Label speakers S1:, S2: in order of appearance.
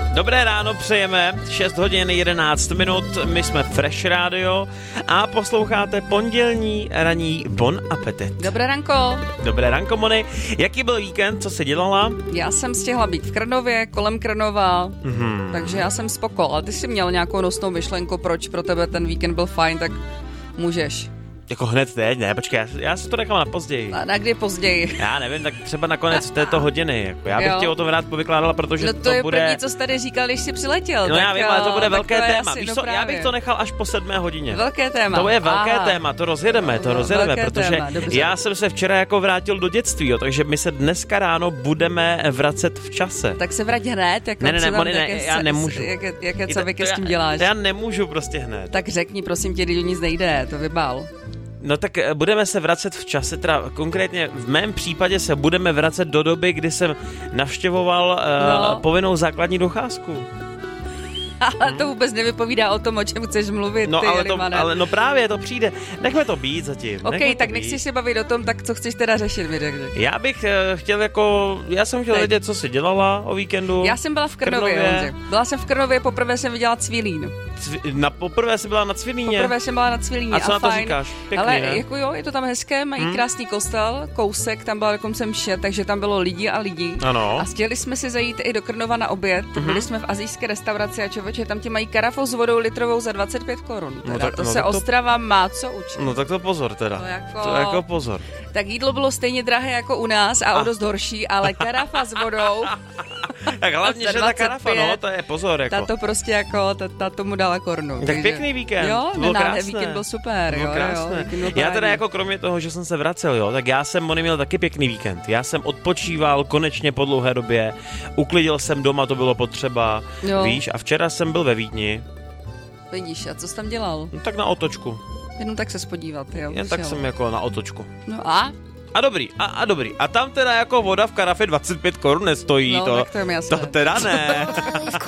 S1: Dobré ráno přejeme, 6 hodin 11 minut, my jsme Fresh Radio a posloucháte pondělní ranní Bon Appetit.
S2: Dobré ranko.
S1: Dobré ranko, Moni. Jaký byl víkend, co jsi dělala?
S2: Já jsem stihla být v Krnově, kolem Krnova, takže já jsem spoko. Ale ty jsi měl nějakou nosnou myšlenku, proč pro tebe ten víkend byl fajn, tak můžeš.
S1: Jako hned teď, ne, počkej, já si to nechám na později.
S2: Na kdy později?
S1: Já nevím, tak třeba nakonec této hodiny. Jako já bych ti o tom rád povykládala, protože
S2: no to
S1: je
S2: bude... první, co jsi tady říkal, když jsi přiletěl.
S1: No
S2: tak,
S1: já vím, ale to bude velké téma.
S2: Víš
S1: co, já bych to nechal až po 7 hodině.
S2: Velké téma.
S1: To je velké téma, to rozjedeme, protože já jsem se včera jako vrátil do dětství, jo, takže my se dneska ráno budeme vracet v čase.
S2: Tak se vrať hned, jako
S1: já nemůžu.
S2: Jaké co věky s tím děláš?
S1: Já nemůžu prostě hned.
S2: Tak řekni, prosím tě, když o nic nejde, to vybál.
S1: No tak budeme se vracet v čase, teda konkrétně v mém případě se budeme vracet do doby, kdy jsem navštěvoval povinnou základní docházku.
S2: Ale to vůbec nevypovídá o tom, o čem chceš mluvit,
S1: no,
S2: ty
S1: ale no právě to přijde. Nechme to být zatím.
S2: OK, tak nechceš se bavit o tom, tak co chceš teda řešit, mi řekni.
S1: Já jsem chtěl vědět, co jsi dělala o víkendu.
S2: Já jsem byla v Krnově. Byla jsem v Krnově, poprvé jsem viděla Cvilín.
S1: Poprvé jsi byla na Cvilíně?
S2: Poprvé jsem byla na Cvilíně.
S1: A co na to
S2: fajn.
S1: říkáš? Pěkný,
S2: ale
S1: ne?
S2: jako jo, je to tam hezké, mají krásný kostel, kousek, tam byla dokonce mše, takže tam bylo lidí a lidí.
S1: Ano.
S2: A chtěli jsme si zajít i do Krnova na oběd. Byli jsme v asijské restauraci a člověče, tam ti mají karafu s vodou litrovou za 25 korun. Ostrava má co učit.
S1: No tak to pozor teda. To jako pozor.
S2: Tak jídlo bylo stejně drahé jako u nás a o dost horší, ale karafa s vodou.
S1: Tak hlavně, že ta karafa, no, to je pozor. Jako.
S2: Tato prostě jako, ta tomu dala korunu.
S1: Tak takže... pěkný víkend.
S2: Jo,
S1: bylo krásné.
S2: Víkend byl super.
S1: Bylo krásné. Já teda jako kromě toho, že jsem se vracel, jo, tak já jsem, Moni, měl taky pěkný víkend. Já jsem odpočíval konečně po dlouhé době, uklidil jsem doma, to bylo potřeba, víš, a včera jsem byl ve Vídni.
S2: Vidíš, a co jsi tam dělal?
S1: No tak na otočku.
S2: Jenom tak se spodívat, jo.
S1: Jen tak jsem jako na otočku.
S2: No a?
S1: A dobrý. A tam teda jako voda v karafě 25 korun nestojí.
S2: No,
S1: to,
S2: tak to je mi jasné.
S1: To teda ne.